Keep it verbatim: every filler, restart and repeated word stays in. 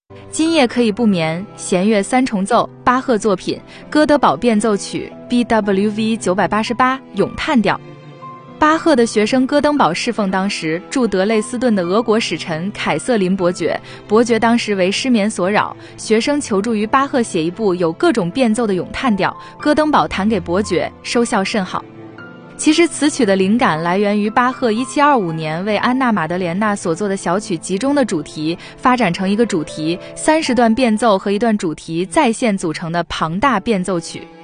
今夜可以不眠，弦乐三重奏，巴赫作品，哥德堡变奏曲 B W V 九百八十八咏叹调。巴赫的学生戈登堡侍奉当时驻德累斯顿的俄国使臣凯瑟琳伯爵，伯爵当时为失眠所扰，学生求助于巴赫写一部有各种变奏的咏叹调，戈登堡弹给伯爵，收效甚好。其实此曲的灵感来源于巴赫一七二五年为安娜·马德莲娜所作的小曲集中的主题，发展成一个主题三十段变奏和一段主题再现组成的庞大变奏曲。